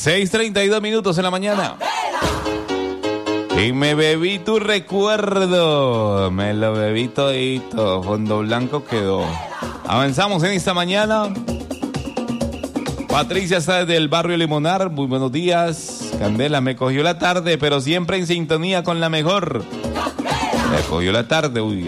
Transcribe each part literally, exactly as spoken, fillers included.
seis treinta y dos minutos en la mañana. Y me bebí tu recuerdo, me lo bebí todito, fondo blanco quedó. Avanzamos en esta mañana. Patricia está desde el barrio Limonar, muy buenos días. Candela, me cogió la tarde, pero siempre en sintonía con la mejor. Me cogió la tarde, uy.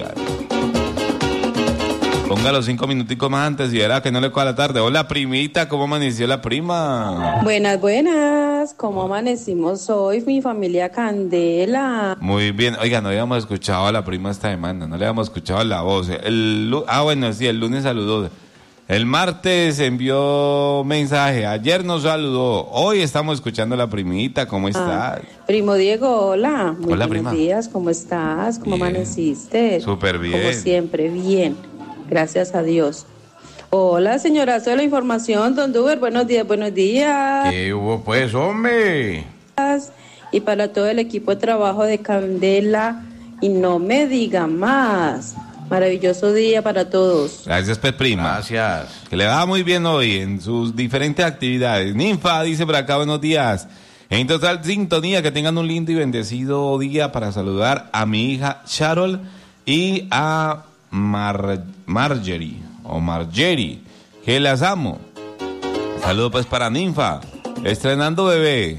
Póngalo cinco minuticos más antes y verá que no le coja la tarde. Hola, primita, ¿cómo amaneció la prima? Buenas, buenas. ¿Cómo amanecimos hoy, mi familia Candela? Muy bien. Oiga, no habíamos escuchado a la prima esta semana, no le habíamos escuchado la voz. El, ah, bueno, sí, el lunes saludó. El martes envió mensaje, ayer nos saludó. Hoy estamos escuchando a la primita, ¿cómo estás? Ah, primo Diego, hola. Muy hola, buenos prima. días, ¿cómo estás? ¿Cómo bien. amaneciste? Súper bien. Como siempre, bien. Gracias a Dios. Hola, señorazo de la información, don Duber, buenos días, buenos días. ¿Qué hubo pues, hombre? Y para todo el equipo de trabajo de Candela, y no me diga más. Maravilloso día para todos. Gracias, pues, prima. Gracias. Que le va muy bien hoy en sus diferentes actividades. Ninfa dice por acá, buenos días. En total sintonía, que tengan un lindo y bendecido día para saludar a mi hija Charol y a Mar Marjorie, o Marjorie, que las amo. Saludos pues para Ninfa, estrenando bebé.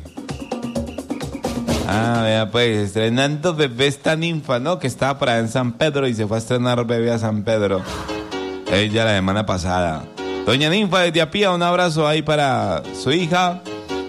Ah, vea pues, estrenando bebé esta Ninfa, ¿no? Que estaba para en San Pedro y se fue a estrenar bebé a San Pedro. Ella la semana pasada. Doña Ninfa desde Apía, un abrazo ahí para su hija.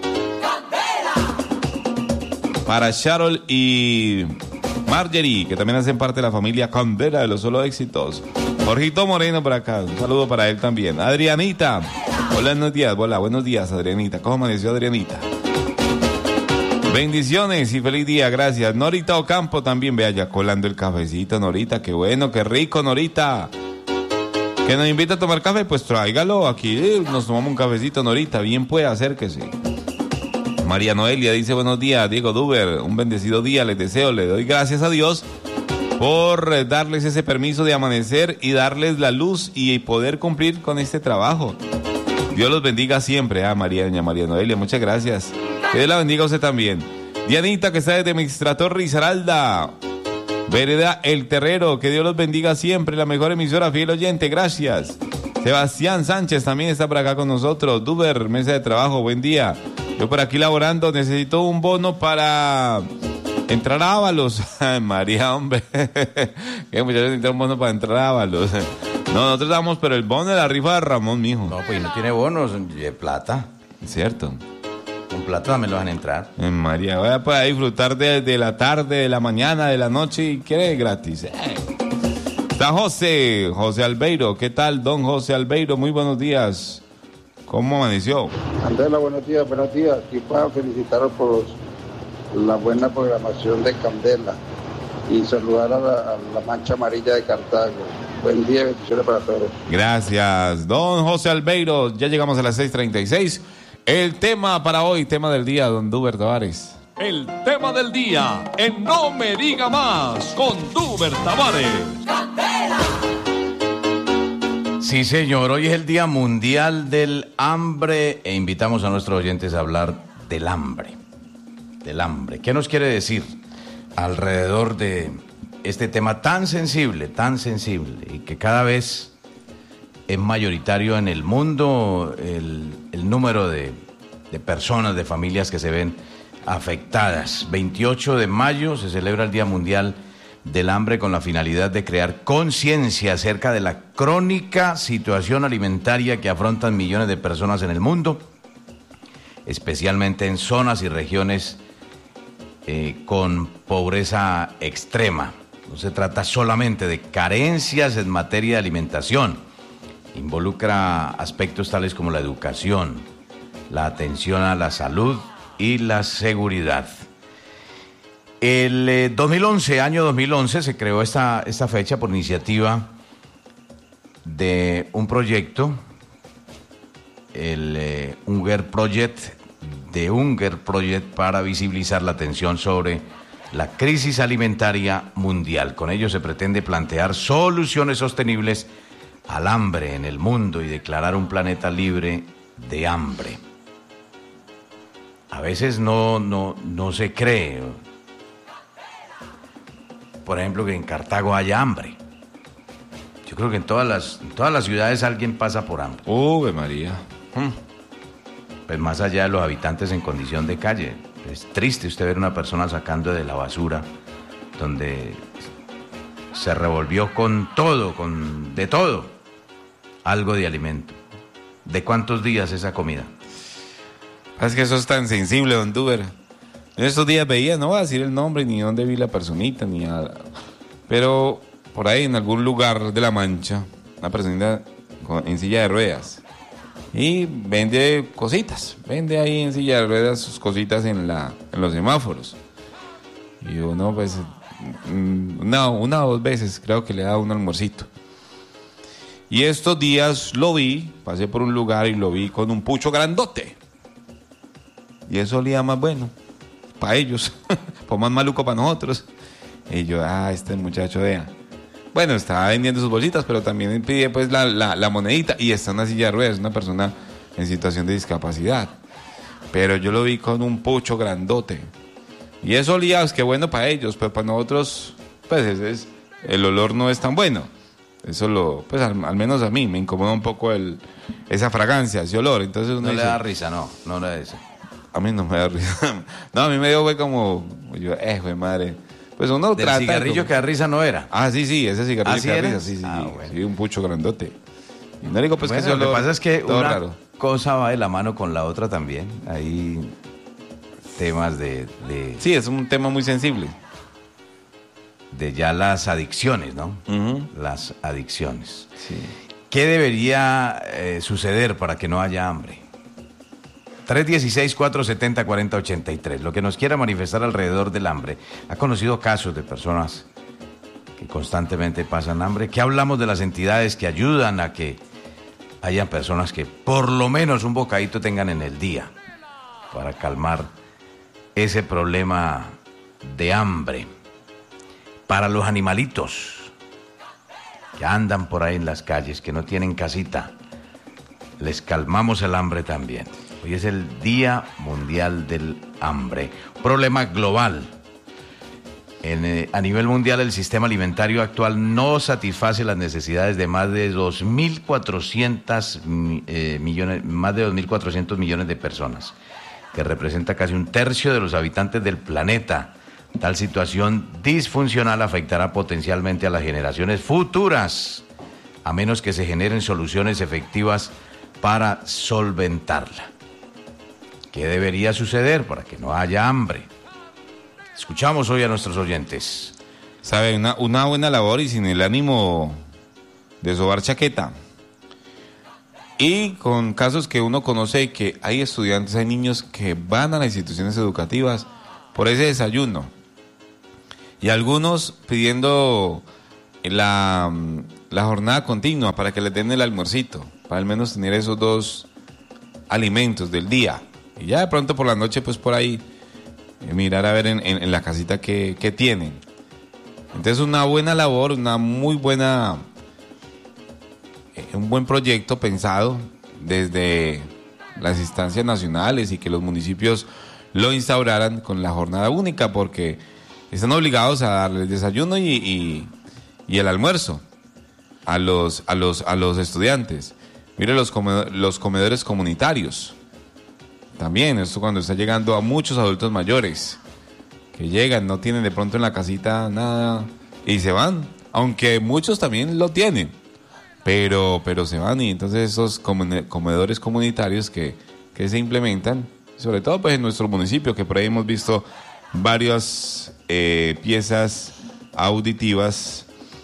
Para Charol y Marjorie, que también hacen parte de la familia Candela de los Solo Éxitos. Jorgito Moreno por acá, un saludo para él también. Adrianita, hola, buenos días, hola, buenos días, Adrianita. ¿Cómo amaneció, Adrianita? Bendiciones y feliz día, gracias. Norita Ocampo también, vea ya colando el cafecito, Norita, qué bueno, qué rico, Norita. Que nos invita a tomar café, pues tráigalo, aquí eh, nos tomamos un cafecito, Norita, bien puede, acérquese. María Noelia dice, buenos días, Diego Duber, un bendecido día, les deseo, le doy gracias a Dios por darles ese permiso de amanecer y darles la luz y poder cumplir con este trabajo. Dios los bendiga siempre, ah, María, doña María Noelia, muchas gracias. Que Dios la bendiga a usted también. Dianita, que está desde Administrador Risaralda, Vereda El Terrero, que Dios los bendiga siempre, la mejor emisora, fiel oyente, gracias. Sebastián Sánchez también está por acá con nosotros. Duber, mesa de trabajo, buen día. Yo por aquí laborando, necesito un bono para entrar a Ábalos. María, hombre. Que muchachos necesitan un bono para entrar a Ábalos. No, nosotros damos, pero el bono de la rifa de Ramón, mijo. No, pues no tiene bonos de plata. Cierto. Con plata también lo van a entrar. Eh, María, vaya para disfrutar de, de la tarde, de la mañana, de la noche y quiere gratis. Eh. Está José, José Albeiro. ¿Qué tal, don José Albeiro? Muy buenos días. ¿Cómo amaneció? Candela, buenos días, buenos días. Aquí para felicitaros por la buena programación de Candela y saludar a la, a la Mancha Amarilla de Cartago. Buen día, bendiciones para todos. Gracias, don José Albeiro. Ya llegamos a las seis treinta y seis. El tema para hoy, tema del día, don Duber Tavares. El tema del día, en No Me Diga Más, con Duber Tavares. ¡Candela! Sí, señor, hoy es el Día Mundial del Hambre e invitamos a nuestros oyentes a hablar del hambre. Del hambre. ¿Qué nos quiere decir alrededor de este tema tan sensible, tan sensible y que cada vez es mayoritario en el mundo el, el número de, de personas, de familias que se ven afectadas? veintiocho de mayo se celebra el Día Mundial del Hambre con la finalidad de crear conciencia acerca de la crónica situación alimentaria que afrontan millones de personas en el mundo, especialmente en zonas y regiones eh, con pobreza extrema. No se trata solamente de carencias en materia de alimentación, involucra aspectos tales como la educación, la atención a la salud y la seguridad. El eh, dos mil once, año dos mil once, se creó esta, esta fecha por iniciativa de un proyecto, el eh, Hunger Project, de Hunger Project, para visibilizar la atención sobre la crisis alimentaria mundial. Con ello se pretende plantear soluciones sostenibles al hambre en el mundo y declarar un planeta libre de hambre. a veces no, no, no se cree. Por ejemplo, que en Cartago haya hambre. Yo creo que en todas las, en todas las ciudades alguien pasa por hambre. Uy, María. Hmm. Pues más allá de los habitantes en condición de calle. Es triste usted ver una persona sacando de la basura, donde se revolvió con todo, con de todo, algo de alimento. ¿De cuántos días esa comida? Es que eso es tan sensible, don Duber. En estos días veía, no voy a decir el nombre, ni dónde vi la personita, ni nada. Pero por ahí en algún lugar de La Mancha, una personita en silla de ruedas. Y vende cositas, vende ahí en silla de ruedas sus cositas en, la, en los semáforos. Y uno, pues, una, una o dos veces creo que le da un almuercito. Y estos días lo vi, pasé por un lugar y lo vi con un pucho grandote. Y eso olía más bueno, para ellos, pues más maluco para nosotros. Y yo, ah, este muchacho, vea. Bueno, estaba vendiendo sus bolsitas, pero también pide pues la, la, la monedita. Y está en una silla de ruedas, una persona en situación de discapacidad. Pero yo lo vi con un pucho grandote. Y eso olía, es que bueno para ellos, pero para nosotros, pues ese es, el olor no es tan bueno. Eso lo, pues al, al menos a mí me incomoda un poco el, esa fragancia, ese olor. Entonces uno no dice, le da risa, no, no le da risa. A mí no me da risa. No, a mí me dio fue como, yo, eh, güey, madre. Pues uno Del trata. cigarrillo como... que da risa no era. Ah, sí, sí, ese cigarrillo ¿Ah, sí que da era? risa, sí, sí, Ah, sí, bueno. sí, un pucho grandote. Y no digo pues Bueno, que ese lo que olor, pasa es que todo una raro. cosa va de la mano con la otra también. Hay temas de, de, Sí, es un tema muy sensible. de ya las adicciones, ¿no? Uh-huh. Las adicciones. Sí. ¿Qué debería eh, suceder para que no haya hambre? tres uno seis, cuatro siete cero, cuatro cero ocho tres. Lo que nos quiera manifestar alrededor del hambre. Ha conocido casos de personas que constantemente pasan hambre. ¿Qué hablamos de las entidades que ayudan a que haya personas que por lo menos un bocadito tengan en el día para calmar ese problema de hambre? Para los animalitos que andan por ahí en las calles, que no tienen casita, les calmamos el hambre también. Hoy es el Día Mundial del Hambre, problema global. En, eh, a nivel mundial, el sistema alimentario actual no satisface las necesidades de más de dos mil cuatrocientos eh, millones, más de dos mil cuatrocientos millones de personas, que representa casi un tercio de los habitantes del planeta. Tal situación disfuncional afectará potencialmente a las generaciones futuras, a menos que se generen soluciones efectivas para solventarla. ¿Qué debería suceder para que no haya hambre? Escuchamos hoy a nuestros oyentes. Sabe, una, una buena labor y sin el ánimo de sobar chaqueta. Y con casos que uno conoce que hay estudiantes, hay niños que van a las instituciones educativas por ese desayuno. Y algunos pidiendo la, la jornada continua para que les den el almuercito, para al menos tener esos dos alimentos del día. Y ya de pronto por la noche, pues por ahí, eh, mirar a ver en, en, en la casita qué, qué tienen. Entonces una buena labor, una muy buena, eh, un buen proyecto pensado desde las instancias nacionales y que los municipios lo instauraran con la jornada única, porque están obligados a darles desayuno y, y, y el almuerzo a los, a los, a los estudiantes. Mire los, comedor, los comedores comunitarios. También, esto cuando está llegando a muchos adultos mayores que llegan, no tienen de pronto en la casita nada y se van, aunque muchos también lo tienen, pero, pero se van. Y entonces esos comedores comunitarios que, que se implementan, sobre todo pues en nuestro municipio, que por ahí hemos visto varias eh, piezas auditivas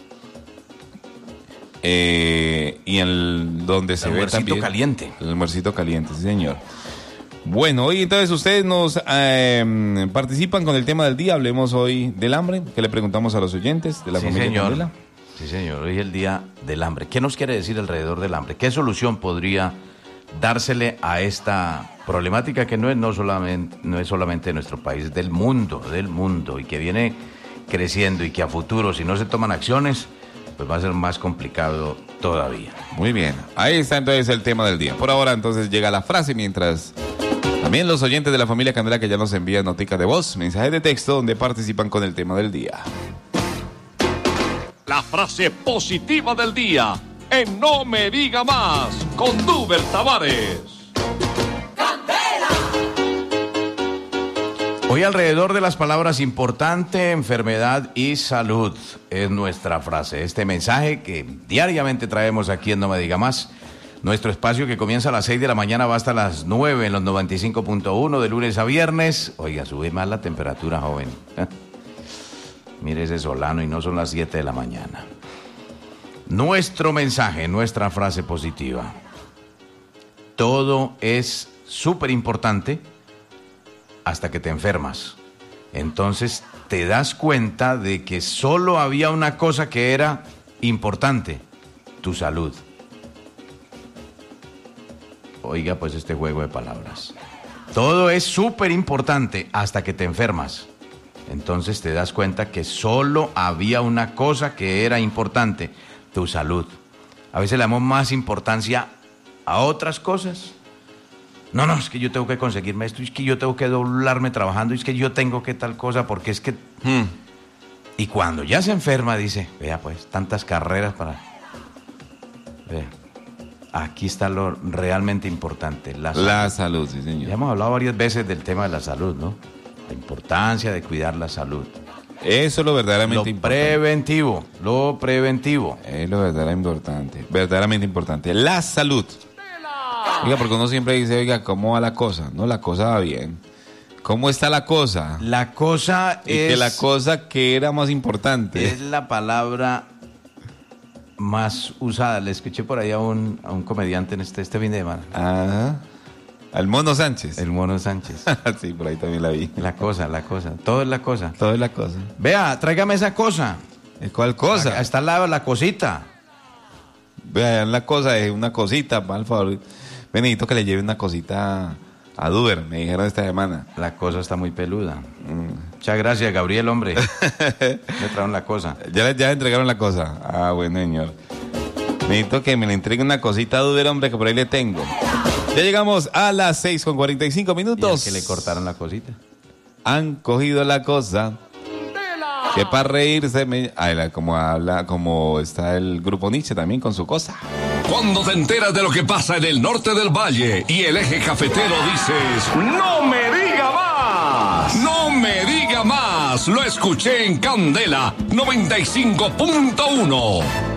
eh, y en el, donde se ve también caliente. El almuercito caliente, sí señor. Bueno, hoy entonces ustedes nos eh, participan con el tema del día. Hablemos hoy del hambre, que le preguntamos a los oyentes de la sí, familia señor. Candela. Sí, señor, hoy es el día del hambre. ¿Qué nos quiere decir alrededor del hambre? ¿Qué solución podría dársele a esta problemática que no es, no solamente, no es solamente de nuestro país, es del mundo, del mundo, y que viene creciendo y que a futuro, si no se toman acciones, pues va a ser más complicado todavía? Muy bien, ahí está entonces el tema del día. Por ahora entonces llega la frase mientras También los oyentes de la familia Candela que ya nos envían noticas de voz, mensajes de texto donde participan con el tema del día. La frase positiva del día en No Me Diga Más con Duber Tavares. Hoy alrededor de las palabras importante, enfermedad y salud es nuestra frase. Este mensaje que diariamente traemos aquí en No Me Diga Más. Nuestro espacio que comienza a las seis de la mañana va hasta las nueve en los noventa y cinco punto uno de lunes a viernes. Oiga, sube más la temperatura, joven. Mire ese solano y no son las siete de la mañana. Nuestro mensaje, nuestra frase positiva. Todo es súper importante hasta que te enfermas. Entonces te das cuenta de que solo había una cosa que era importante, tu salud. Oiga, pues este juego de palabras. Todo es súper importante hasta que te enfermas. Entonces te das cuenta que solo había una cosa que era importante, tu salud. A veces le damos más importancia a otras cosas. No, no, es que yo tengo que conseguirme esto, es que yo tengo que doblarme trabajando, es que yo tengo que tal cosa, porque es que... Hmm. Y cuando ya se enferma dice, vea pues, tantas carreras para... Vea. Aquí está lo realmente importante, la salud. La salud, sí, señor. Ya hemos hablado varias veces del tema de la salud, ¿no? La importancia de cuidar la salud. Eso es lo verdaderamente lo importante. Preventivo, lo preventivo. Es lo verdaderamente importante, verdaderamente importante. La salud. Oiga, porque uno siempre dice, oiga, ¿cómo va la cosa? No, la cosa va bien. ¿Cómo está la cosa? La cosa y es... que la cosa que era más importante. Es la palabra... más usada. Le escuché por ahí a un, a un comediante en este, este fin de semana. Ah, al Mono Sánchez. El Mono Sánchez. Sí, por ahí también la vi. La cosa, la cosa. Todo es la cosa. Todo es la cosa. Vea, tráigame esa cosa. ¿Cuál cosa? Acá está al lado la cosita. Vea, la cosa es una cosita, por favor. Benito, que le lleve una cosita a Duber, me dijeron esta semana. La cosa está muy peluda. Mm. Muchas gracias, Gabriel, hombre. Me trajeron la cosa. Ya le, ya le entregaron la cosa. Ah, bueno, señor. Necesito que me le entregue una cosita a Duber, hombre, que por ahí le tengo. Ya llegamos a las seis con cuarenta y cinco minutos. ¿Y a que le cortaron la cosita? Han cogido la cosa. Que para reírse, me... Ay, la, como habla, como está el grupo Nietzsche también con su cosa. Cuando te enteras de lo que pasa en el norte del valle y el eje cafetero, dices, ¡no me diga más! ¡No me diga más! Lo escuché en Candela noventa y cinco punto uno.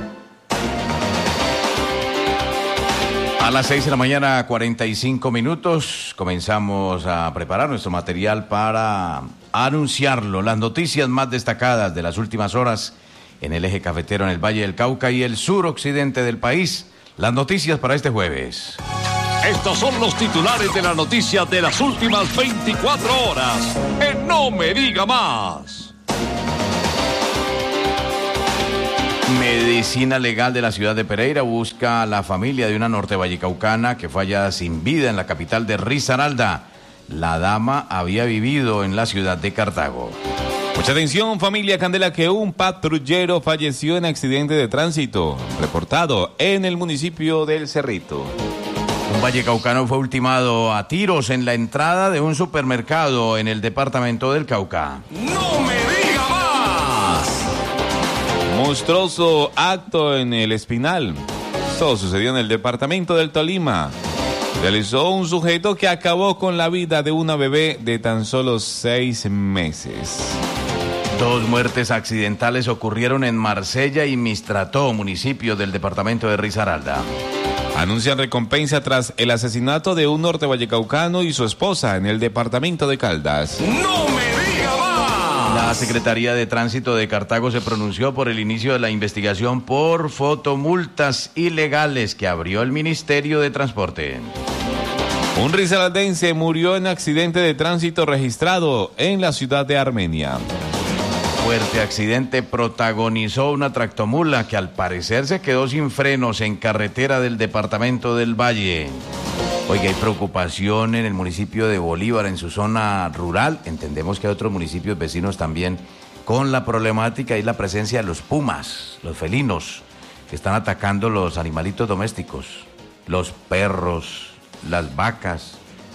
A las seis de la mañana, cuarenta y cinco minutos, comenzamos a preparar nuestro material para anunciarlo. Las noticias más destacadas de las últimas horas en el eje cafetero, en el Valle del Cauca y el suroccidente del país. Las noticias para este jueves. Estos son los titulares de las noticias de las últimas veinticuatro horas. En No Me Diga Más. Medicina Legal de la ciudad de Pereira busca a la familia de una norte vallecaucana que fue hallada sin vida en la capital de Risaralda. La dama había vivido en la ciudad de Cartago. Mucha atención, familia Candela, que un patrullero falleció en accidente de tránsito, reportado en el municipio del Cerrito. Un vallecaucano fue ultimado a tiros en la entrada de un supermercado en el departamento del Cauca. ¡No me diga más! Monstruoso acto en el Espinal. Esto sucedió en el departamento del Tolima. Realizó un sujeto que acabó con la vida de una bebé de tan solo seis meses. Dos muertes accidentales ocurrieron en Marsella y Mistrató, municipio del departamento de Risaralda. Anuncian recompensa tras el asesinato de un norte vallecaucano y su esposa en el departamento de Caldas. ¡No me diga más! La Secretaría de Tránsito de Cartago se pronunció por el inicio de la investigación por fotomultas ilegales que abrió el Ministerio de Transporte. Un risaraldense murió en accidente de tránsito registrado en la ciudad de Armenia. Fuerte accidente protagonizó una tractomula que al parecer se quedó sin frenos en carretera del departamento del Valle. Oiga, hay preocupación en el municipio de Bolívar, en su zona rural. Entendemos que hay otros municipios vecinos también con la problemática y la presencia de los pumas, los felinos, que están atacando los animalitos domésticos, los perros, las vacas,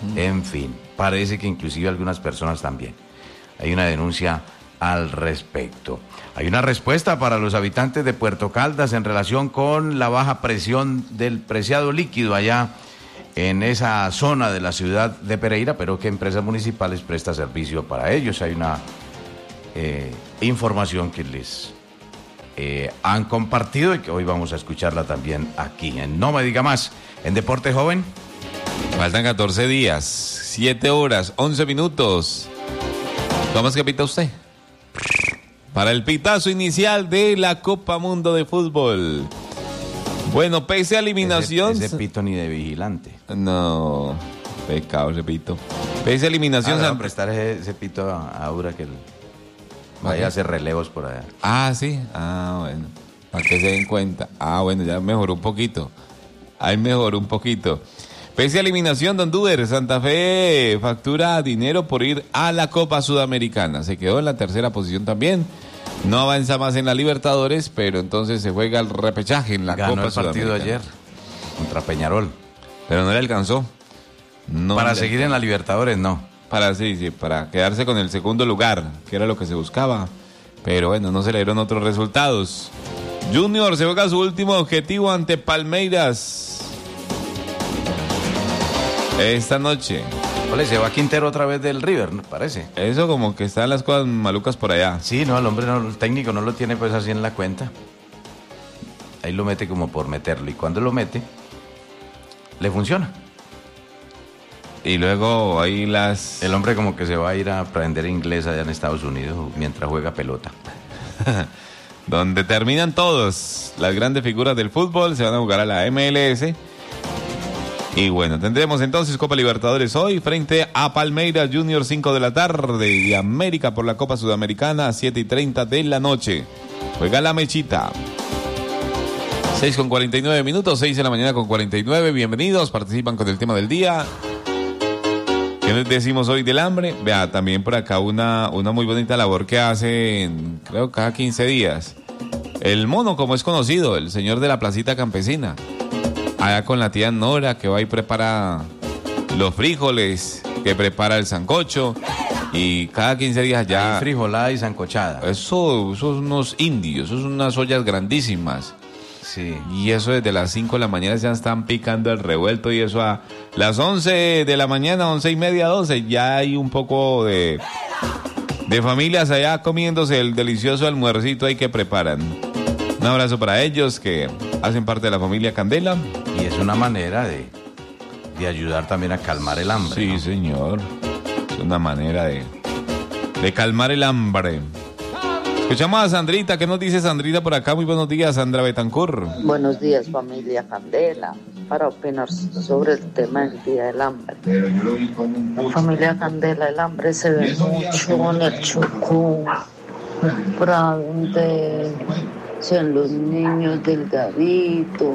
En fin, parece que inclusive algunas personas también. Hay una denuncia al respecto. Hay una respuesta para los habitantes de Puerto Caldas en relación con la baja presión del preciado líquido allá en esa zona de la ciudad de Pereira, pero que Empresas Municipales presta servicio para ellos. Hay una eh, información que les eh, han compartido y que hoy vamos a escucharla también aquí en No Me Diga Más. En Deporte Joven. Faltan catorce días, siete horas, once minutos. ¿Cómo que pita usted? Para el pitazo inicial de la Copa Mundo de Fútbol. Bueno, pese a eliminación... Ese, ese pito ni de vigilante. No, pecado, repito. Pese a eliminación... Ah, San... prestar ese, ese pito a, a Aura que el... vaya a hacer relevos por allá. Ah, sí. Ah, bueno. Para que se den cuenta. Ah, bueno, ya mejoró un poquito. Ahí mejoró un poquito. Pese a eliminación, Don Duder, Santa Fe factura dinero por ir a la Copa Sudamericana. Se quedó en la tercera posición también. No avanza más en la Libertadores, pero entonces se juega el repechaje en la Ganó Copa el partido Sudamericana. ayer contra Peñarol. Pero no le alcanzó. No para le seguir alcanzó. en la Libertadores, no. Para, sí, sí, para quedarse con el segundo lugar, que era lo que se buscaba. Pero bueno, no se le dieron otros resultados. Junior se juega su último objetivo ante Palmeiras esta noche. Ole, se va Quintero otra vez del River, ¿no? Parece. Eso como que están las cosas malucas por allá. Sí, no, el hombre, no, el técnico no lo tiene pues así en la cuenta. Ahí lo mete como por meterlo. Y cuando lo mete, le funciona. Y luego ahí las... El hombre como que se va a ir a aprender inglés allá en Estados Unidos mientras juega pelota. Donde terminan todos las grandes figuras del fútbol, se van a jugar a la M L S. Y bueno, tendremos entonces Copa Libertadores hoy frente a Palmeiras Junior, cinco de la tarde, y América por la Copa Sudamericana a siete y treinta de la noche. Juega la mechita. seis con cuarenta y nueve minutos, seis de la mañana con cuarenta y nueve. Bienvenidos, participan con el tema del día. ¿Qué les decimos hoy del hambre? Vea, también por acá una, una muy bonita labor que hacen, creo, cada quince días. El mono, como es conocido, el señor de la placita campesina. Allá con la tía Nora, que va y prepara los frijoles, que prepara el sancocho. Y cada quince días ya... Frijolada y sancochada. Eso, eso son unos indios, eso son unas ollas grandísimas. Sí. Y eso desde las cinco de la mañana ya están picando el revuelto. Y eso a las once de la mañana, once y media, doce, ya hay un poco de, de familias allá comiéndose el delicioso almuercito ahí que preparan. Un abrazo para ellos que hacen parte de la familia Candela. Y es una manera de, de ayudar también a calmar el hambre. Sí, ¿no? señor. Es una manera de, de calmar el hambre. Escuchamos a Sandrita. ¿Qué nos dice Sandrita por acá? Muy buenos días, Sandra Betancur. Buenos días, familia Candela, para opinar sobre el tema del Día del Hambre. Familia Candela, el hambre se ve mucho en el Chocó, por donde son los niños delgaditos,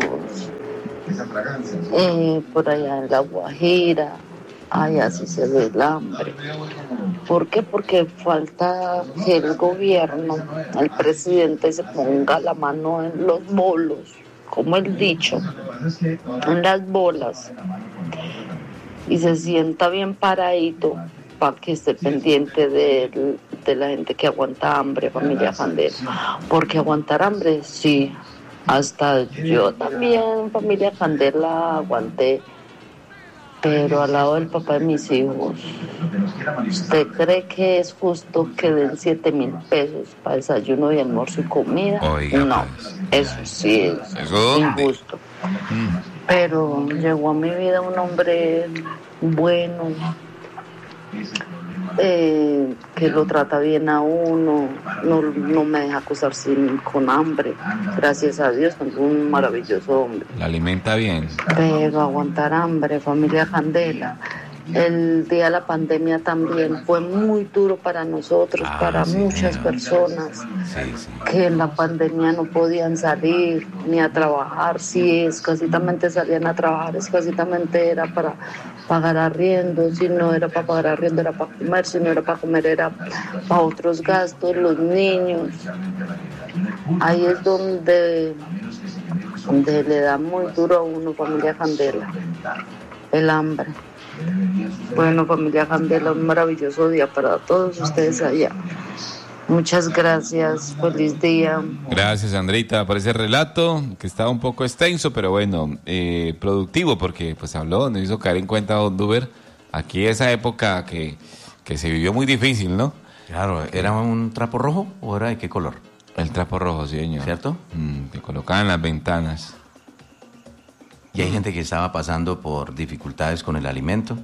eh, por allá en La Guajira. Ay, así se ve el hambre. ¿Por qué? Porque falta que el gobierno, el presidente, se ponga la mano en los bolos, como el dicho, en las bolas, y se sienta bien paradito para que esté pendiente de, de la gente que aguanta hambre, familia Candela. Porque aguantar hambre, sí, hasta yo también, familia Candela, aguanté. Pero al lado del papá de mis hijos, ¿usted cree que es justo que den siete mil pesos para desayuno y almuerzo y comida? Oiga, no, pues. eso sí es ¿Eso? injusto. Mm. Pero llegó a mi vida un hombre bueno, eh, que lo trata bien a uno, no, no me deja acusar sin, con hambre. Gracias a Dios, tengo un maravilloso hombre. La alimenta bien. Pero aguantar hambre, familia Candela. El día de la pandemia también fue muy duro para nosotros, ah, para sí, muchas señor. personas Sí, sí. que en la pandemia no podían salir ni a trabajar. Si escasitamente salían a trabajar, escasitamente era para pagar arriendo, si no era para pagar arriendo era para comer, si no era para comer era para otros gastos, los niños. Ahí es donde, donde le da muy duro a uno, familia Candela, el hambre. Bueno, familia Candela, un maravilloso día para todos ustedes allá. Muchas gracias, feliz día. Gracias, Andreita, por ese relato que estaba un poco extenso, pero bueno, eh, productivo, porque pues habló, nos hizo caer en cuenta Don Duber, aquí esa época que, que se vivió muy difícil, ¿no? Claro, ¿era un trapo rojo o era de qué color? El trapo rojo, sí, señor. ¿Cierto? Mm, que colocaban en las ventanas. Y hay gente que estaba pasando por dificultades con el alimento,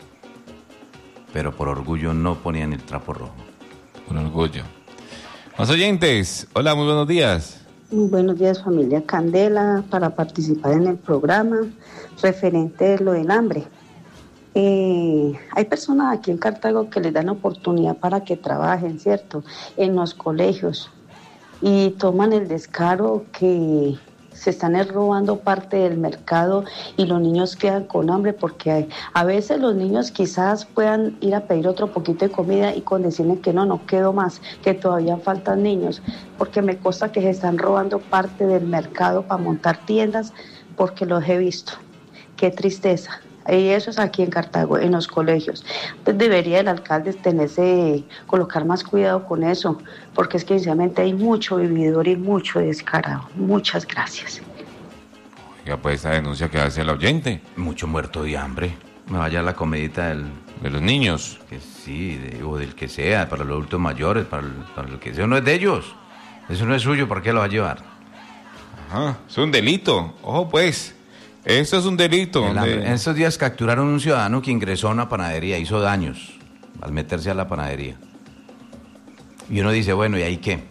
pero por orgullo no ponían el trapo rojo. Con orgullo. Más oyentes, hola, muy buenos días. Muy buenos días, familia Candela, para participar en el programa referente a lo del hambre. Eh, hay personas aquí en Cartago que les dan oportunidad para que trabajen, ¿cierto?, en los colegios, y toman el descaro que se están robando parte del mercado y los niños quedan con hambre, porque hay, a veces los niños quizás puedan ir a pedir otro poquito de comida y con decirle que no, no quedo más, que todavía faltan niños, porque me consta que se están robando parte del mercado para montar tiendas, porque los he visto. Qué tristeza. Y eso es aquí en Cartago, en los colegios. Entonces debería el alcalde tenerse, colocar más cuidado con eso, porque es que sinceramente hay mucho vividor y mucho descarado. Muchas gracias. Oiga, pues esa denuncia que hace el oyente. Mucho muerto de hambre. Me vaya la comidita del... De los niños. Que sí, de, o del que sea, para los adultos mayores, para el, para el que sea. No es de ellos. Eso no es suyo, ¿por qué lo va a llevar? Ajá, es un delito. Ojo, pues. Eso es un delito. De... En estos días capturaron un ciudadano que ingresó a una panadería, hizo daños al meterse a la panadería. Y uno dice, bueno, ¿y ahí qué?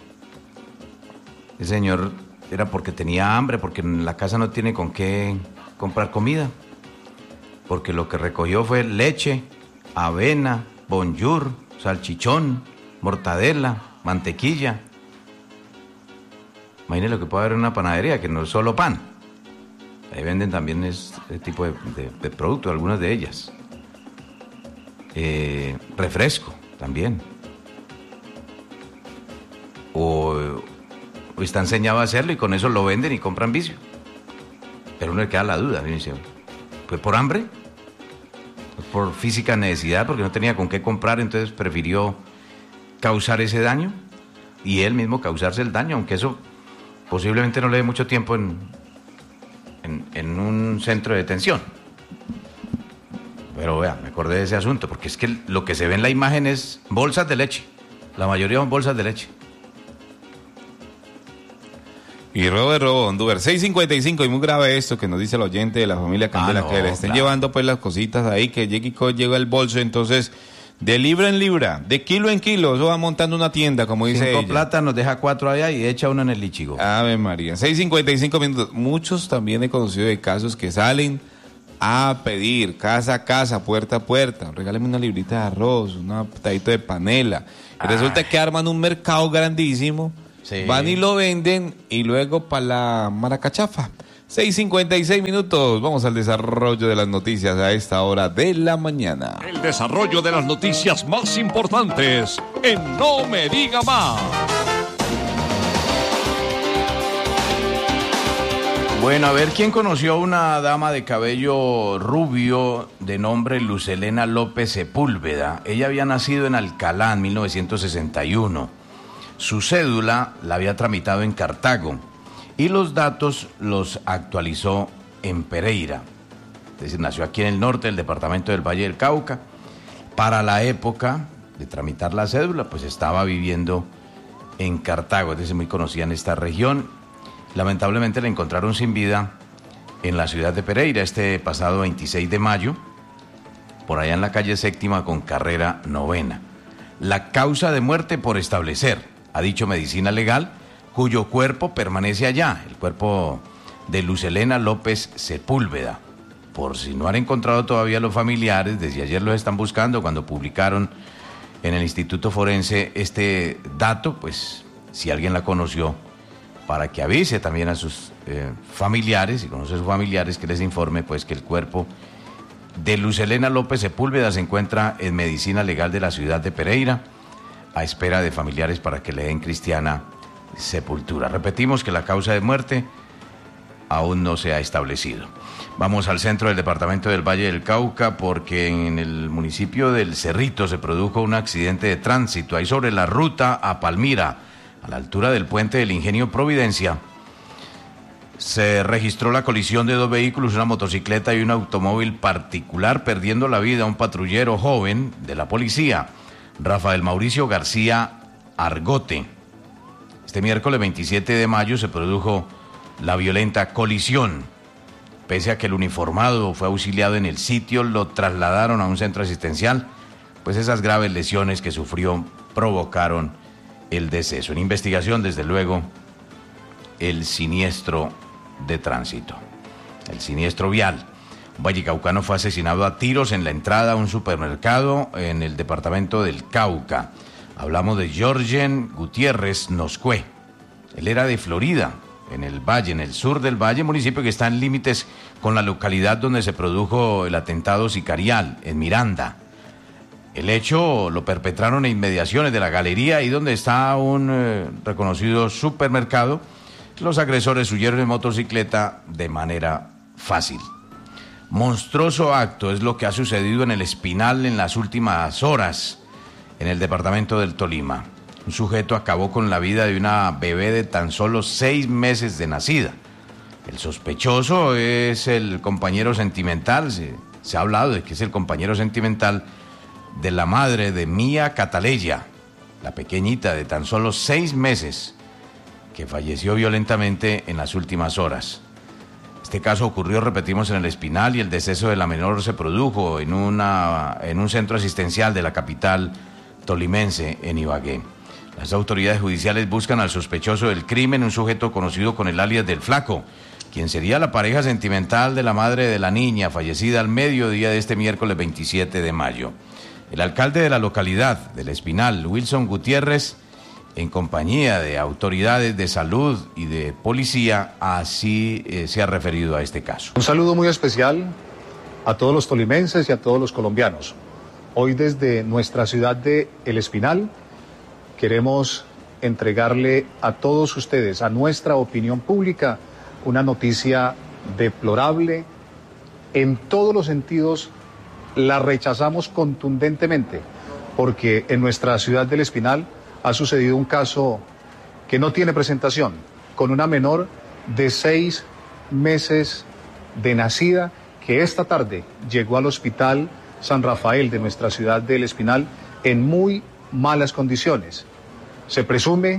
El señor era porque tenía hambre, porque en la casa no tiene con qué comprar comida. Porque lo que recogió fue leche, avena, bonjour, salchichón, mortadela, mantequilla. Imagínese lo que puede haber en una panadería, que no es solo pan. Ahí venden también este tipo de, de, de productos, algunas de ellas. Eh, refresco también. O, o está enseñado a hacerlo y con eso lo venden y compran vicio. Pero uno le queda la duda, dice, ¿fue por hambre? ¿Fue por física necesidad? Porque no tenía con qué comprar, entonces prefirió causar ese daño y él mismo causarse el daño, aunque eso posiblemente no le dé mucho tiempo en... En, en un centro de detención. Pero vea, me acordé de ese asunto, porque es que lo que se ve en la imagen es bolsas de leche. La mayoría son bolsas de leche. Y robo de robo, Honduber. seis cincuenta y cinco, y muy grave esto que nos dice el oyente de la familia Candela, ah, no, que le estén claro. llevando pues las cositas ahí, que llegue y llega el bolso, entonces... De libra en libra, de kilo en kilo, eso va montando una tienda, como dice ella. Cinco plata nos deja cuatro allá y echa uno en el lichigo. Ave María, seis cincuenta y cinco minutos. Muchos también he conocido de casos que salen a pedir casa a casa, puerta a puerta. Regáleme una librita de arroz, un patadito de panela. Y resulta que arman un mercado grandísimo, sí. Van y lo venden y luego para la maracachafa. seis cincuenta y seis minutos, vamos al desarrollo de las noticias a esta hora de la mañana. El desarrollo de las noticias más importantes en No Me Diga Más. Bueno, a ver, ¿quién conoció a una dama de cabello rubio de nombre Luz Helena López Sepúlveda? Ella había nacido en Alcalá en mil novecientos sesenta y uno. Su cédula la había tramitado en Cartago. Y los datos los actualizó en Pereira. Es decir, nació aquí en el norte del departamento del Valle del Cauca. Para la época de tramitar la cédula, pues estaba viviendo en Cartago, es decir, muy conocida en esta región. Lamentablemente la encontraron sin vida en la ciudad de Pereira este pasado veintiséis de mayo, por allá en la calle séptima con carrera novena. La causa de muerte por establecer, ha dicho Medicina Legal, cuyo cuerpo permanece allá, el cuerpo de Luz Helena López Sepúlveda. Por si no han encontrado todavía los familiares, desde ayer los están buscando cuando publicaron en el Instituto Forense este dato, pues si alguien la conoció, para que avise también a sus eh, familiares, si conoce a sus familiares, que les informe pues que el cuerpo de Luz Helena López Sepúlveda se encuentra en Medicina Legal de la ciudad de Pereira, a espera de familiares para que le den cristiana sepultura. Repetimos que la causa de muerte aún no se ha establecido. Vamos al centro del departamento del Valle del Cauca, porque en el municipio del Cerrito se produjo un accidente de tránsito ahí sobre la ruta a Palmira, a la altura del puente del Ingenio Providencia. Se registró la colisión de dos vehículos, una motocicleta y un automóvil particular, perdiendo la vida un patrullero joven de la policía, Rafael Mauricio García Argote. Este miércoles veintisiete de mayo se produjo la violenta colisión. Pese a que el uniformado fue auxiliado en el sitio, lo trasladaron a un centro asistencial, pues esas graves lesiones que sufrió provocaron el deceso. En investigación, desde luego, el siniestro de tránsito, el siniestro vial. Un vallecaucano fue asesinado a tiros en la entrada a un supermercado en el departamento del Cauca. Hablamos de Jorgen Gutiérrez Noscue. Él era de Florida, en el Valle, en el sur del Valle, municipio que está en límites con la localidad donde se produjo el atentado sicarial, en Miranda. El hecho lo perpetraron en inmediaciones de la galería, ahí donde está un eh, reconocido supermercado. Los agresores huyeron en motocicleta de manera fácil. Monstruoso acto es lo que ha sucedido en el Espinal en las últimas horas, en el departamento del Tolima. Un sujeto acabó con la vida de una bebé de tan solo seis meses de nacida. El sospechoso es el compañero sentimental, se, se ha hablado de que es el compañero sentimental de la madre de Mía Cataleya, la pequeñita de tan solo seis meses, que falleció violentamente en las últimas horas. Este caso ocurrió, repetimos, en el Espinal, y el deceso de la menor se produjo en, una, en un centro asistencial de la capital tolimense, en Ibagué. Las autoridades judiciales buscan al sospechoso del crimen, un sujeto conocido con el alias del Flaco, quien sería la pareja sentimental de la madre de la niña, fallecida al mediodía de este miércoles veintisiete de mayo. El alcalde de la localidad del Espinal, Wilson Gutiérrez, en compañía de autoridades de salud y de policía, así eh, se ha referido a este caso. Un saludo muy especial a todos los tolimenses y a todos los colombianos. Hoy desde nuestra ciudad de El Espinal queremos entregarle a todos ustedes, a nuestra opinión pública, una noticia deplorable. En todos los sentidos la rechazamos contundentemente, porque en nuestra ciudad del Espinal ha sucedido un caso que no tiene presentación, con una menor de seis meses de nacida, que esta tarde llegó al Hospital San Rafael de nuestra ciudad del Espinal en muy malas condiciones. Se presume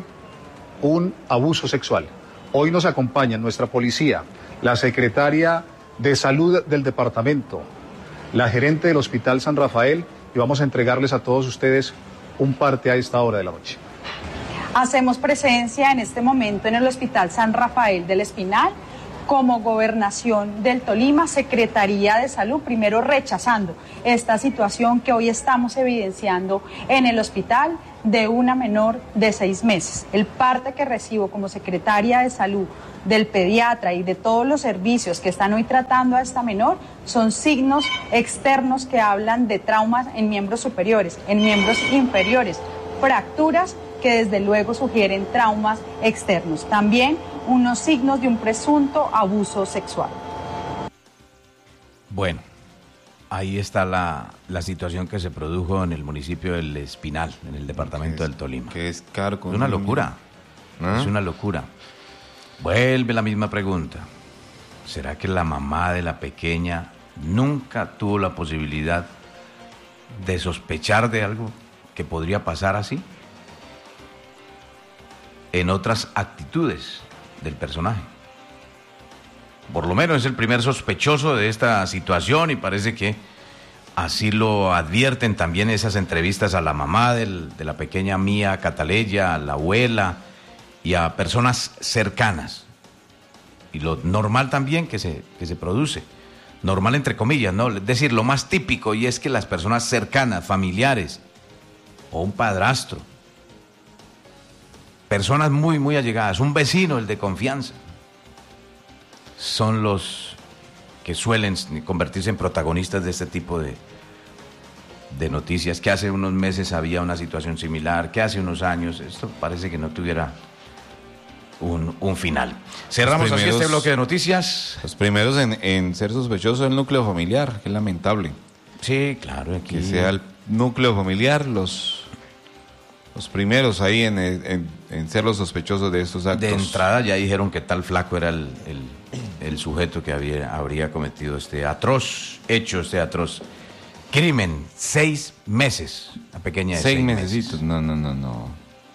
un abuso sexual. Hoy nos acompaña nuestra policía, la secretaria de Salud del departamento, la gerente del Hospital San Rafael, y vamos a entregarles a todos ustedes un parte a esta hora de la noche. Hacemos presencia en este momento en el Hospital San Rafael del Espinal, como Gobernación del Tolima, Secretaría de Salud, primero rechazando esta situación que hoy estamos evidenciando en el hospital de una menor de seis meses. El parte que recibo como Secretaria de Salud, del pediatra y de todos los servicios que están hoy tratando a esta menor son signos externos que hablan de traumas en miembros superiores, en miembros inferiores, fracturas que desde luego sugieren traumas externos. También unos signos de un presunto abuso sexual. Bueno, ahí está la, la situación que se produjo en el municipio del Espinal, en el departamento es, del Tolima. Que es caro. Es una locura, ¿Ah? es una locura. Vuelve la misma pregunta. ¿Será que la mamá de la pequeña nunca tuvo la posibilidad de sospechar de algo que podría pasar así? En otras actitudes del personaje. Por lo menos es el primer sospechoso de esta situación, y parece que así lo advierten también esas entrevistas a la mamá del, de la pequeña Mía Cataleya, a la abuela y a personas cercanas. Y lo normal también que se, que se produce, normal entre comillas, ¿no? Es decir, lo más típico, y es que las personas cercanas, familiares o un padrastro, personas muy, muy allegadas, un vecino, el de confianza, son los que suelen convertirse en protagonistas de este tipo de, de noticias. Que hace unos meses había una situación similar, que hace unos años, esto parece que no tuviera un, un final. Cerramos Los así primeros- este bloque de noticias. Los primeros en, en ser sospechosos del núcleo familiar, que es lamentable. Sí, claro, aquí. Que sea el núcleo familiar los, los primeros ahí en, en, en ser los sospechosos de estos actos. De entrada ya dijeron que tal flaco era el, el, el sujeto que había, habría cometido este atroz hecho, este atroz crimen. Seis meses. La pequeña de Seis, seis mesecitos. No, no, no, no.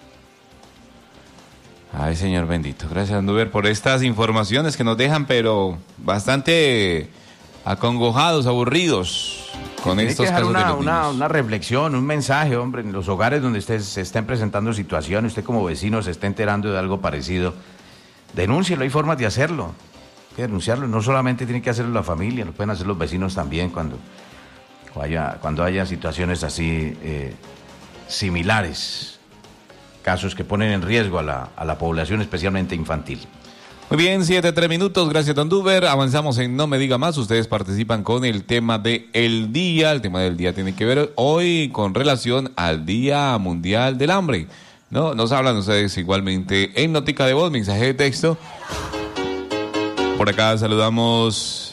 Ay, Señor bendito. Gracias, Anduber, por estas informaciones que nos dejan, pero bastante acongojados, aburridos con Tiene estos que dejar casos una, de los una, niños. una reflexión, un mensaje, hombre, en los hogares donde usted se estén presentando situaciones, usted como vecino se está enterando de algo parecido, denúncielo, hay formas de hacerlo, hay que denunciarlo, no solamente tiene que hacerlo la familia, lo pueden hacer los vecinos también cuando haya, cuando haya situaciones así eh, similares, casos que ponen en riesgo a la, a la población, especialmente infantil. Muy bien, siete, tres minutos, gracias Don Duber. Avanzamos en No Me Diga Más. Ustedes participan con el tema de el día. El tema del día tiene que ver hoy con relación al Día Mundial del Hambre. ¿No? Nos hablan ustedes igualmente en notica de voz, mensaje de texto. Por acá saludamos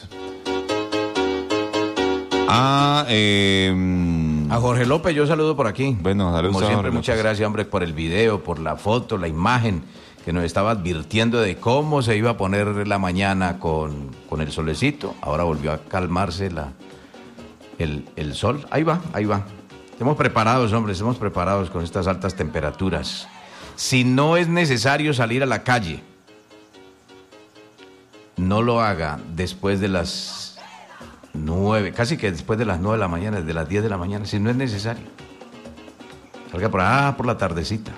a... Eh, A Jorge López, yo saludo por aquí. Bueno, saludos Como a siempre, Jorge muchas López. gracias, hombre, por el video, por la foto, la imagen, que nos estaba advirtiendo de cómo se iba a poner la mañana con, con el solecito. Ahora volvió a calmarse la, el, el sol. Ahí va, ahí va. Estamos preparados, hombre, estamos preparados con estas altas temperaturas. Si no es necesario salir a la calle, no lo haga después de las nueve, casi que después de las nueve de la mañana, desde las diez de la mañana, si no es necesario. Salga por ah, por la tardecita.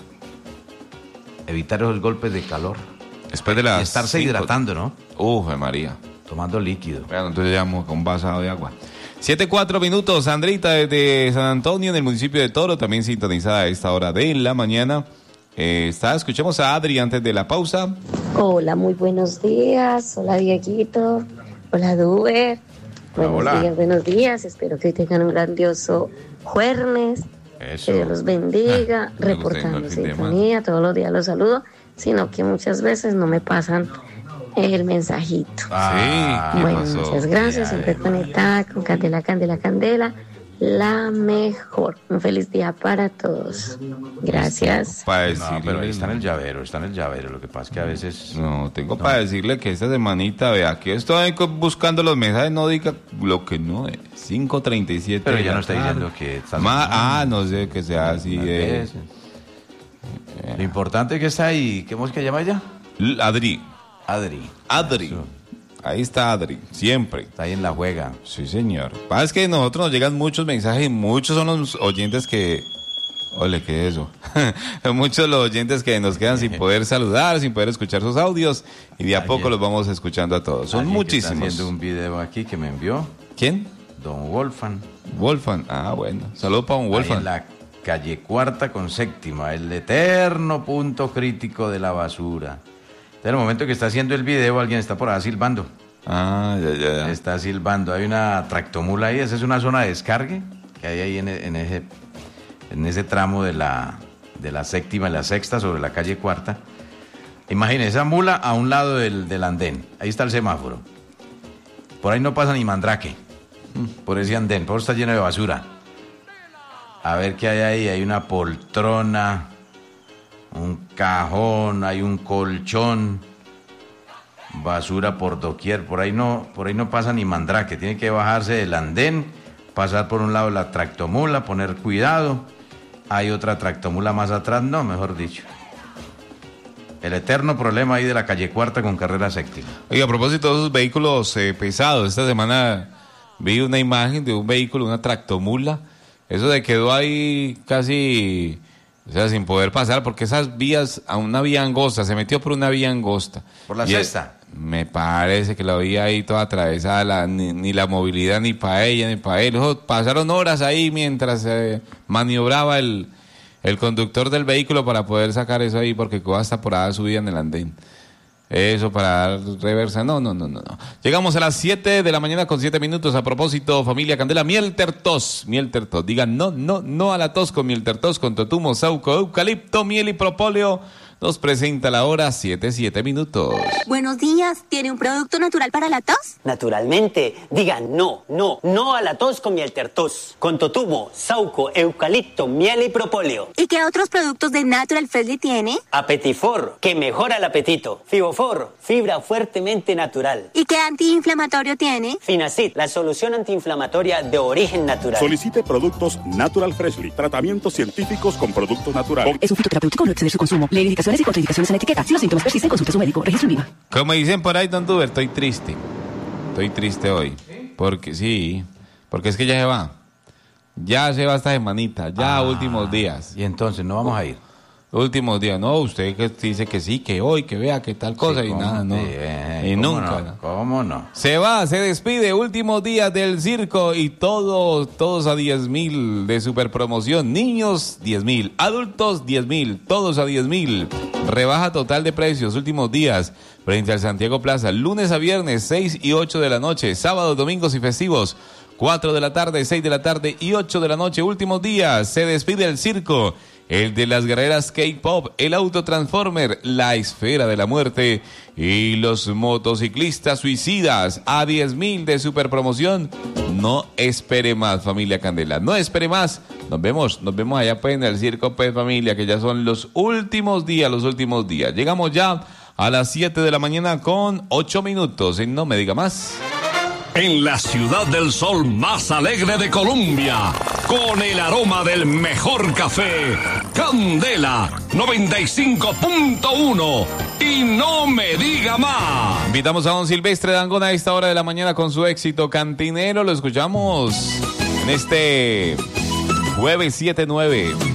Evitar esos golpes de calor. Después de las Y estarse cinco. hidratando, ¿no? Uf, María. Tomando líquido. Bueno, entonces llamo con un vaso de agua. Siete, cuatro minutos. Sandrita desde San Antonio, en el municipio de Toro, también sintonizada a esta hora de la mañana. Eh, está, escuchemos a Adri antes de la pausa. Hola, muy buenos días. Hola, Dieguito. Hola, Duber. Buenos hola. días, buenos días. Espero que hoy tengan un grandioso jueves. Eso. Que Dios los bendiga. Ah, me gusta reportando el fin de sintonía. Todos los días los saludo. Sino que muchas veces no me pasan el mensajito. Ah, ¿qué Bueno, pasó? muchas gracias. Siempre conectada con Candela, Candela, Candela. La mejor. Un feliz día para todos. Gracias. Para No, decirle, pero ahí está en el llavero, está en el llavero. Lo que pasa es que a veces... No, tengo para decirle que esta semanita, vea, aquí estoy co- buscando los mensajes, no diga lo que no es. cinco treinta y siete. Pero de ya la no está tarde. diciendo que... está Ma- normal. ah, no sé que sea así Unas de... veces. Lo importante es que está ahí. ¿Cómo es que llama ella? L- Adri. Adri. Adri. Eso. Ahí está Adri, siempre. Está ahí en la juega. Sí, señor. Pasa es que a nosotros nos llegan muchos mensajes y muchos son los oyentes que... Ole, ¿qué es eso? Muchos los oyentes que nos quedan sin poder saludar, sin poder escuchar sus audios y de a Ayer. poco los vamos escuchando a todos. Son Alguien que está muchísimos. haciendo un video aquí que me envió ¿Quién? don Wolfan. Wolfan. Ah, bueno. Saludos para un Ahí Wolfan. en la calle Cuarta con Séptima, el eterno punto crítico de la basura. En el momento que está haciendo el video, alguien está por ahí silbando. Ah, ya, ya, ya. Está silbando. Hay una tractomula ahí. Esa es una zona de descargue que hay ahí en, en ese, en ese tramo de la, de la Séptima y la Sexta sobre la calle Cuarta. Imagínense esa mula a un lado del, del andén. Ahí está el semáforo. Por ahí no pasa ni mandrake. Por ese andén. Por eso está lleno de basura. A ver qué hay ahí. Hay una poltrona, un cajón, hay un colchón, basura por doquier. Por ahí no, por ahí no pasa ni mandrake. Tiene que bajarse del andén, pasar por un lado la tractomula, poner cuidado. Hay otra tractomula más atrás, no, mejor dicho. El eterno problema ahí de la calle Cuarta con carrera Séptima. Oiga, a propósito de esos vehículos eh, pesados, esta semana vi una imagen de un vehículo, una tractomula. Eso se quedó ahí casi, o sea, sin poder pasar, porque esas vías, a una vía angosta, se metió por una vía angosta. Por la Y, eh, Sexta. Me parece que la vía ahí toda atravesada, la- ni, ni la movilidad ni para ella ni para él. Ojo, pasaron horas ahí mientras se maniobraba el, el conductor del vehículo para poder sacar eso ahí, porque quedó hasta por ahí subida en el andén. Eso para dar reversa, no, no, no, no, no. Llegamos a las siete de la mañana con siete minutos. A propósito, familia Candela, miel tertos, miel tertos. Digan no, no, no a la tos con miel tertos, con totumo, sauco, eucalipto, miel y propóleo. nos presenta la hora siete, siete minutos. Buenos días, ¿tiene un producto natural para la tos? Naturalmente, digan no, no, no a la tos con miel tertos, con totumo, sauco, eucalipto, miel y propóleo. ¿Y qué otros productos de Natural Freshly tiene? Apetifor, que mejora el apetito. Fibofor, fibra fuertemente natural. ¿Y qué antiinflamatorio tiene? Finacid, la solución antiinflamatoria de origen natural. Solicite productos Natural Freshly, tratamientos científicos con productos naturales. Es un fitoterapéutico, no exceder su consumo. Lee indicaciones y contraindicaciones en la etiqueta. Si los síntomas persisten, consulte a su médico. Registro INVIMA. Como dicen por ahí, don Duber, estoy triste. Estoy triste hoy. Porque sí, porque es que ya se va. Ya se va esta semanita, ya ah, últimos días. Y entonces, ¿no vamos a ir? Últimos días, no, usted que dice que sí, que hoy, que vea, que tal cosa, sí, y nada, no. Bien, y ¿cómo nunca. No? ¿Cómo no? Se va, se despide, últimos días del circo y todos, todos a diez mil de super promoción. Niños, diez mil. Adultos, diez mil. Todos a diez mil. Rebaja total de precios, últimos días, frente al Santiago Plaza, lunes a viernes, seis y ocho de la noche, sábados, domingos y festivos, cuatro de la tarde, seis de la tarde y ocho de la noche, últimos días. Se despide el circo. El de las guerreras K-Pop, el Autotransformer, la Esfera de la Muerte y los motociclistas suicidas a diez mil de super promoción. No espere más, familia Candela, no espere más. Nos vemos, nos vemos allá pues en el circo, pues, familia, que ya son los últimos días, los últimos días. Llegamos ya a las siete de la mañana con ocho minutos, y no me diga más. En la ciudad del sol más alegre de Colombia, con el aroma del mejor café, Candela noventa y cinco punto uno. Y no me diga más. Invitamos a don Silvestre Dangond a esta hora de la mañana con su éxito cantinero. Lo escuchamos en este jueves siete nueve.